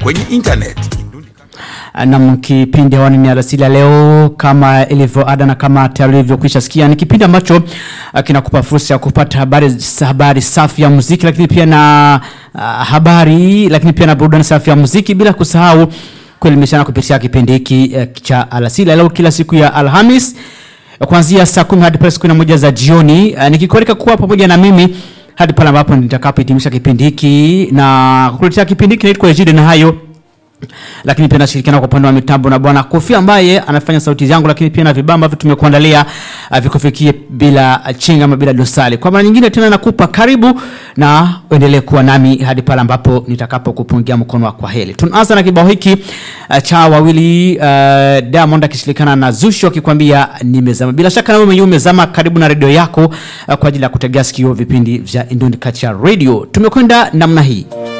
kwenye internet. Na kipindi hewani ni Alasiri leo, kama ilivyo ada na kama tulivyokwisha sikia, ni kipindi ambacho kinakupa fursa ya kupata habari safi ya muziki, lakini pia na habari, lakini pia na burudani safi ya muziki, bila kusahau kuelimishana kupitia kipindi hiki cha Alasiri leo kila siku ya Alhamis kuanzia saa 10 hadi 11 za jioni, nikikualika kuwa pamoja na mimi hadi pale ambapo nitakapohitimisha kipindi hiki. Na kukuletea kipindi hiki naitwa Ejide na hayo, lakini pia nashirikiana kwa upande wa mitambo na bwana Kofi ambaye anafanya sauti zangu, lakini pia na vibamba vitu tumekuandalia vikufikie bila chenga ama bila dosari. Kwa mara nyingine tena nakupa karibu na uendelee kuwa nami hadi pale ambapo nitakapokupungia mkono wa kwaheri. Tunaanza na kibao hiki cha wawili, Diamond akishirikiana na Zuchu akikwambia nimezama. Bila shaka na wewe mwenyewe umezama karibu na radio yako kwa ajili ya kutegea sikio vipindi vya Indoni Culture Radio. Tumekwenda namna hii.